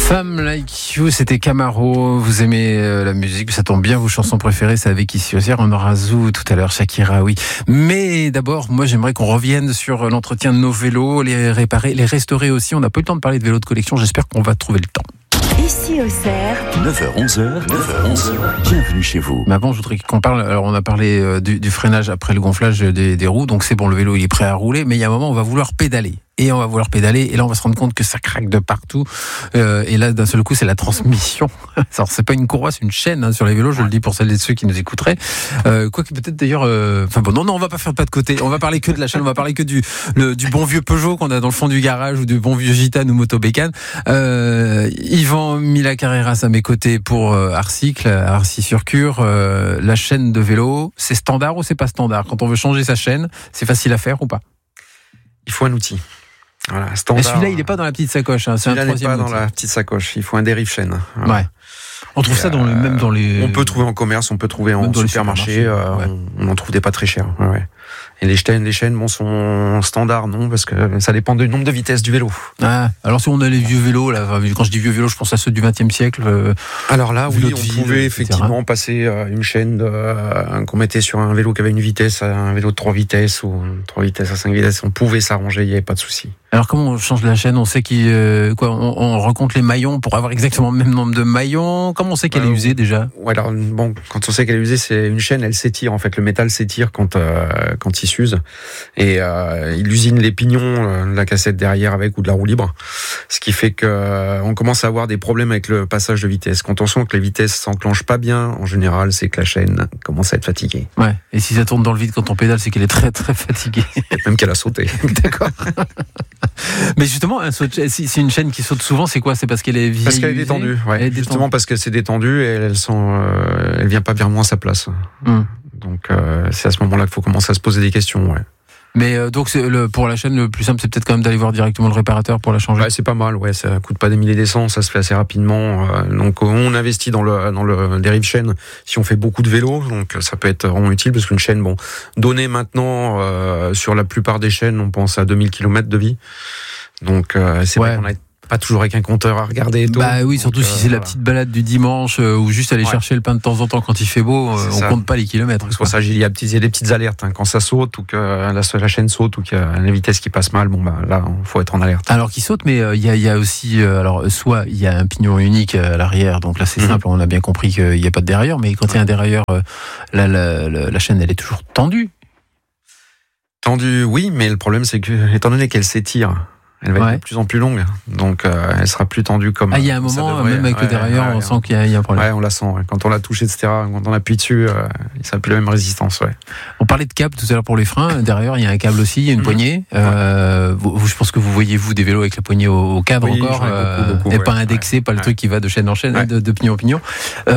Femme Like You, c'était Camaro. Vous aimez la musique, ça tombe bien. Vos chansons préférées, c'est avec Ici Auxerre. On aura Zou tout à l'heure, Shakira, oui. Mais d'abord, moi, j'aimerais qu'on revienne sur l'entretien de nos vélos, les réparer, les restaurer aussi. On n'a pas eu le temps de parler de vélos de collection. J'espère qu'on va trouver le temps. Ici Auxerre, 9h-11h, bienvenue chez vous. Mais avant, je voudrais qu'on parle. Alors, on a parlé du freinage après le gonflage des roues. Donc, c'est bon, le vélo, il est prêt à rouler. Mais il y a un moment, on va vouloir pédaler. Et on va vouloir pédaler, et là on va se rendre compte que ça craque de partout. Et là, d'un seul coup, c'est la transmission. Alors, c'est pas une courroie, c'est une chaîne sur les vélos. Je le dis pour celles et ceux qui nous écouteraient. Quoique peut-être d'ailleurs. Enfin bon, non, on va pas faire de pas de côté. On va parler que de la chaîne. On va parler que du bon vieux Peugeot qu'on a dans le fond du garage ou du bon vieux Gitane ou Motobécane. Yvan Mila Carreras à mes côtés pour Arcycle, Arcy-sur-Cure. La chaîne de vélo, c'est standard ou c'est pas standard? Quand on veut changer sa chaîne, c'est facile à faire ou pas? Il faut un outil. Voilà, standard. Et celui-là, il n'est pas dans la petite sacoche. Hein, c'est un troisième outil. Pas dans la petite sacoche. Il faut un dérive chaîne. Voilà. Ouais. On trouve ça même dans les. On peut trouver en commerce, on peut trouver en supermarché. Ouais. On en trouve des pas très chers. Ouais. Et les chaînes, bon, sont standards, non, parce que ça dépend du nombre de vitesses du vélo. Ah, alors si on a les vieux vélos, là, quand je dis vieux vélos, je pense à ceux du XXe siècle. Alors là, oui, on pouvait effectivement passer une chaîne qu'on mettait sur un vélo qui avait une vitesse, un vélo de 3 vitesses ou 3 vitesses à 5 vitesses. On pouvait s'arranger, il n'y avait pas de souci. Alors comment on change la chaîne? On sait on recompte les maillons pour avoir exactement le même nombre de maillons. Comment on sait qu'elle est usée déjà? Ouais, alors bon, quand on sait qu'elle est usée, c'est une chaîne, elle s'étire en fait. Le métal s'étire quand il s'use et il usine les pignons, la cassette derrière avec ou de la roue libre. Ce qui fait que on commence à avoir des problèmes avec le passage de vitesse. Quand on sent que les vitesses s'enclenchent pas bien, en général, c'est que la chaîne commence à être fatiguée. Ouais. Et si ça tourne dans le vide quand on pédale, c'est qu'elle est très très fatiguée. Même qu'elle a sauté. D'accord. Mais justement, si c'est une chaîne qui saute souvent, c'est quoi? C'est parce qu'elle est vieille? Parce qu'elle est détendue, ouais. Justement parce qu'elle s'est détendue et elle vient pas bien moins à sa place. Donc c'est à ce moment-là qu'il faut commencer à se poser des questions, ouais. Mais donc pour la chaîne, le plus simple, c'est peut-être quand même d'aller voir directement le réparateur pour la changer. Ouais, c'est pas mal, ouais. Ça coûte pas des milliers des cents, ça se fait assez rapidement. Donc on investit dans le dérive chaîne si on fait beaucoup de vélos, donc ça peut être vraiment utile parce qu'une chaîne, bon, donnée maintenant sur la plupart des chaînes, on pense à 2000 km de vie. Donc c'est vrai qu'on a pas toujours avec un compteur à regarder et tout. Bah oui, surtout si c'est la petite balade du dimanche ou juste aller chercher le pain de temps en temps quand il fait beau, on compte pas les kilomètres. C'est pour ça qu'il y a des petites alertes quand ça saute ou que la chaîne saute ou qu'il y a la vitesse qui passe mal. Bon bah là, il faut être en alerte. Alors qu'il saute, mais il y a aussi soit il y a un pignon unique à l'arrière, donc là c'est simple, on a bien compris qu'il n'y a pas de dérailleur, mais quand il y a un dérailleur, la chaîne elle est toujours tendue. Tendue, oui, mais le problème c'est que étant donné qu'elle s'étire, elle va être de plus en plus longue, donc elle sera plus tendue comme. Ah, il y a un moment, même avec le dérailleur, on sent qu'il y a un problème. Ouais, on la sent. Ouais. Quand on la touche, etc., quand on appuie dessus, ça n'a plus la même résistance. Ouais. On parlait de câble tout à l'heure pour les freins. Derrière, il y a un câble aussi, il y a une poignée. Je pense que vous voyez, vous, des vélos avec la poignée au cadre encore, beaucoup, et pas indexé, pas le truc qui va de chaîne en chaîne, de pignon en pignon.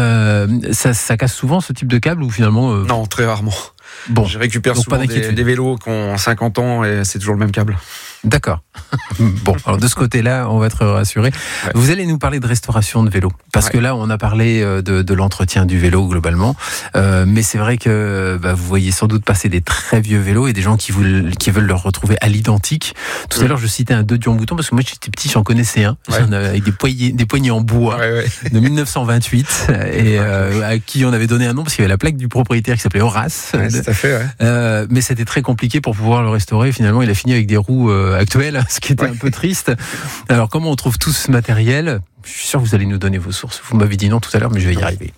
Ça casse souvent ce type de câble ou finalement Non, très rarement. Bon, je récupère souvent des vélos qui ont 50 ans et c'est toujours le même câble. D'accord. Bon, alors de ce côté-là, on va être rassurés. Ouais. Vous allez nous parler de restauration de vélo, parce que là, on a parlé de l'entretien du vélo globalement, mais c'est vrai que vous voyez sans doute passer des très vieux vélos et des gens qui veulent leur retrouver à l'identique. Tout à l'heure, je citais un 2 Dion-Bouton parce que moi, j'étais petit, j'en connaissais un, avec des poignées en bois de 1928 et à qui on avait donné un nom parce qu'il y avait la plaque du propriétaire qui s'appelait Horace. Ouais, tout à fait. Ouais. Mais c'était très compliqué pour pouvoir le restaurer. Finalement, il a fini avec des roues actuelles, ce qui était un peu triste. Alors, comment on trouve tout ce matériel? Je suis sûr que vous allez nous donner vos sources. Vous m'avez dit non tout à l'heure, mais je vais y arriver.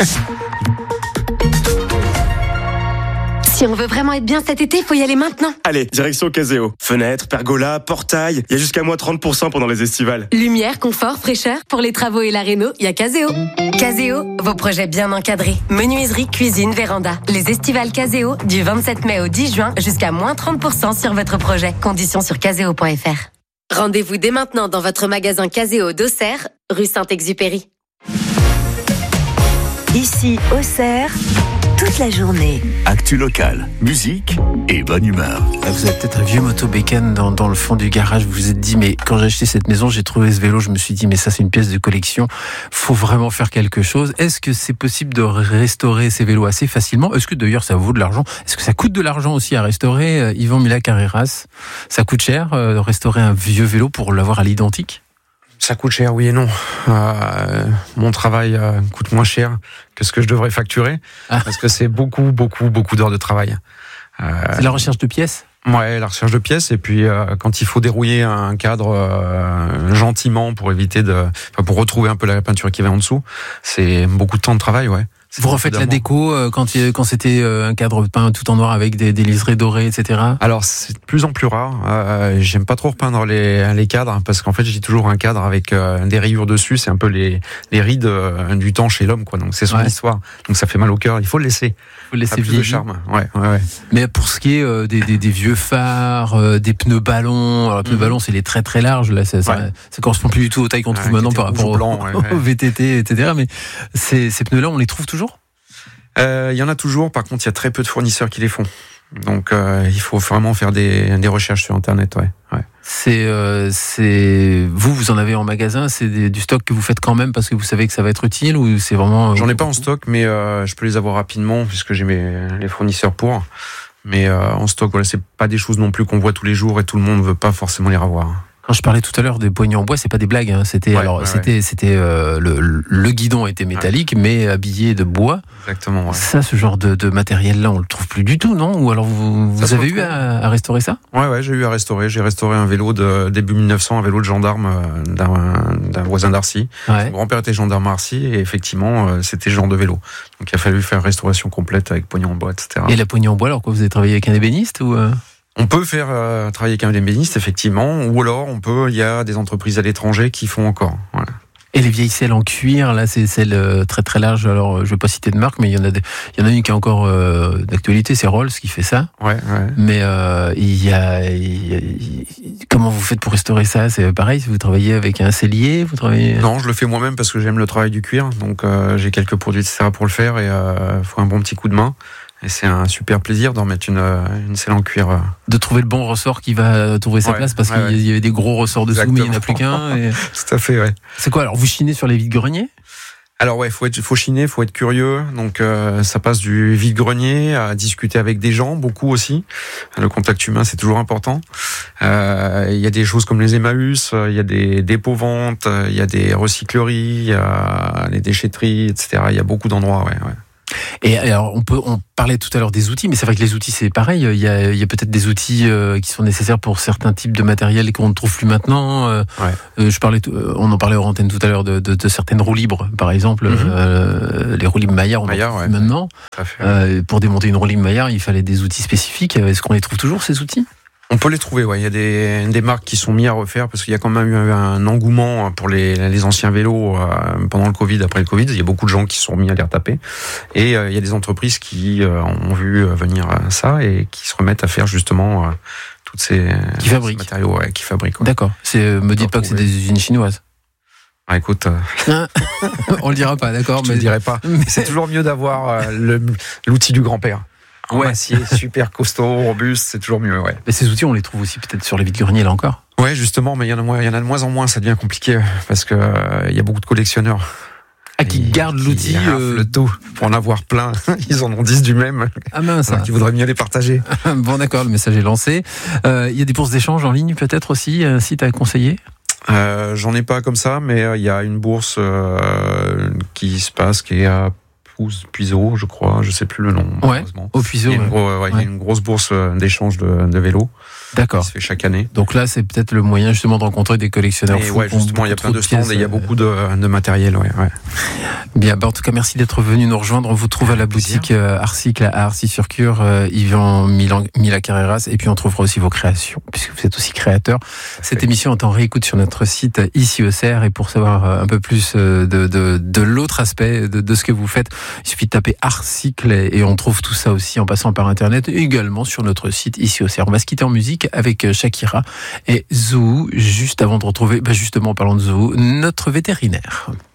Si on veut vraiment être bien cet été, il faut y aller maintenant. Allez, direction Caseo. Fenêtres, pergola, portail, il y a jusqu'à moins 30% pendant les estivales. Lumière, confort, fraîcheur, pour les travaux et la réno, il y a Caseo. Caseo, vos projets bien encadrés. Menuiserie, cuisine, véranda. Les estivales Caseo, du 27 mai au 10 juin, jusqu'à moins 30% sur votre projet. Conditions sur caseo.fr. Rendez-vous dès maintenant dans votre magasin Caseo d'Auxerre, rue Saint-Exupéry. Ici, Auxerre, toute la journée. Actu locale, musique et bonne humeur. Vous avez peut-être un vieux Motobécane dans le fond du garage. Vous vous êtes dit, mais quand j'ai acheté cette maison, j'ai trouvé ce vélo. Je me suis dit, mais ça, c'est une pièce de collection. Faut vraiment faire quelque chose. Est-ce que c'est possible de restaurer ces vélos assez facilement? Est-ce que d'ailleurs, ça vaut de l'argent? Est-ce que ça coûte de l'argent aussi à restaurer? Yvan Mila Carreras, ça coûte cher de restaurer un vieux vélo pour l'avoir à l'identique? Ça coûte cher, oui et non. Mon travail coûte moins cher que ce que je devrais facturer, parce que c'est beaucoup d'heures de travail. C'est la recherche de pièces ? Ouais, la recherche de pièces, et puis quand il faut dérouiller un cadre gentiment pour éviter pour retrouver un peu la peinture qui va en dessous, c'est beaucoup de temps de travail, ouais. Vous refaites la déco quand c'était un cadre peint tout en noir avec des liserés dorés, etc. Alors c'est de plus en plus rare. J'aime pas trop repeindre les cadres, parce qu'en fait j'ai toujours un cadre avec des rayures dessus. C'est un peu les rides du temps chez l'homme, quoi. Donc c'est son histoire. Donc ça fait mal au cœur. Il faut le laisser. Vieillir. Le charme. Ouais. Mais pour ce qui est des vieux phares, des pneus ballons. Alors les pneus ballons, c'est les très très larges. Là, ça correspond plus du tout aux tailles qu'on trouve maintenant par rapport au VTT, etc. Mais ces pneus-là, on les trouve toujours ? Il y en a toujours, par contre il y a très peu de fournisseurs qui les font. Donc il faut vraiment faire des recherches sur internet, ouais. Vous en avez en magasin, c'est du stock que vous faites quand même parce que vous savez que ça va être utile, ou c'est vraiment... J'en ai pas en stock, mais je peux les avoir rapidement puisque j'ai les fournisseurs pour. Mais en stock, voilà, c'est pas des choses non plus qu'on voit tous les jours et tout le monde veut pas forcément les revoir. Quand je parlais tout à l'heure des poignées en bois, c'est pas des blagues. Hein. C'était le guidon était métallique, mais habillé de bois. Exactement. Ouais. Ça, ce genre de matériel-là, on le trouve plus du tout, non ? Ou alors vous avez eu à restaurer ça ? Ouais, j'ai eu à restaurer. J'ai restauré un vélo de début 1900, un vélo de gendarme d'un voisin d'Arcy. Ouais. Mon grand-père était gendarme à Arcy et effectivement, c'était ce genre de vélo. Donc il a fallu faire restauration complète avec poignée en bois, etc. Et la poignée en bois, alors quoi, vous avez travaillé avec un ébéniste ou On peut faire travailler avec un ébéniste, effectivement, ou alors il y a des entreprises à l'étranger qui font encore. Voilà. Et les vieilles selles en cuir, là, c'est celles très très larges. Alors, je vais pas citer de marque, mais il y en a une qui est encore d'actualité, c'est Rolls qui fait ça. Ouais. Mais comment vous faites pour restaurer ça ? C'est pareil, si vous travaillez avec un sellier, Non, je le fais moi-même parce que j'aime le travail du cuir. Donc, j'ai quelques produits, etc. pour le faire, et faut un bon petit coup de main. Et c'est un super plaisir d'en mettre une selle en cuir. De trouver le bon ressort qui va trouver sa place, parce qu'il y avait des gros ressorts dessous, mais il n'y en a plus qu'un. Et... Tout à fait, ouais. C'est quoi, alors vous chinez sur les vide-greniers ? Alors ouais, faut chiner, faut être curieux. Donc ça passe du vide-grenier à discuter avec des gens, beaucoup aussi. Le contact humain, c'est toujours important. Il y a des choses comme les Emmaüs, il y a des dépôts-ventes, il y a des recycleries, il y a les déchetteries, etc. Il y a beaucoup d'endroits, ouais. Et alors, on parlait tout à l'heure des outils, mais c'est vrai que les outils, c'est pareil. Il y a peut-être des outils qui sont nécessaires pour certains types de matériel qu'on ne trouve plus maintenant. On en parlait hors antenne tout à l'heure de certaines roues libres, par exemple. Les roues libres Maillard, on en trouve plus maintenant. Pour démonter une roue libre Maillard, il fallait des outils spécifiques. Est-ce qu'on les trouve toujours, ces outils ? On peut les trouver, ouais. Il y a des marques qui sont mises à refaire parce qu'il y a quand même eu un engouement pour les anciens vélos pendant le Covid, après le Covid. Il y a beaucoup de gens qui sont mis à les retaper. Et il y a des entreprises qui ont vu venir ça et qui se remettent à faire justement toutes ces matériaux qui fabriquent. Ouais. D'accord. Me dites pas que c'est des usines chinoises. Ah, écoute, on le dira pas, d'accord. Je le dirai pas. C'est toujours mieux d'avoir l'outil du grand-père. Acier super costaud, robuste, c'est toujours mieux, ouais. Mais ces outils, on les trouve aussi peut-être sur les vide-greniers, là encore. Ouais, justement, mais il y en a de moins en moins, ça devient compliqué, parce que il y a beaucoup de collectionneurs. Qui gardent l'outil. Le tout, pour en avoir plein. Ils en ont 10 du même. Ah mince. Alors qu'ils voudraient mieux les partager. Bon, d'accord, le message est lancé. Il y a des bourses d'échange en ligne, peut-être aussi, un site à conseiller ? J'en ai pas comme ça, mais il y a une bourse qui se passe, qui est à Puiseau, je crois, je sais plus le nom. Ouais, au Puiseau. Il y a une grosse bourse d'échange de vélos. D'accord. Qui se fait chaque année. Donc là, c'est peut-être le moyen justement de rencontrer des collectionneurs fous. Ouais, justement, il y a plein de stands et il y a beaucoup de matériel. Ouais. Bien, en tout cas, merci d'être venu nous rejoindre. On vous trouve à la boutique Arcycle à Arcy-sur-Cure, Yvan Mila Carreras, et puis on trouvera aussi vos créations, puisque vous êtes aussi créateur. Cette émission est en réécoute sur notre site ici au CERF, et pour savoir un peu plus de l'autre aspect de ce que vous faites, il suffit de taper Arcycle et on trouve tout ça aussi en passant par Internet, et également sur notre site ici au CERF. On va se quitter en musique avec Shakira et Zou, juste avant de retrouver, justement en parlant de Zou, notre vétérinaire.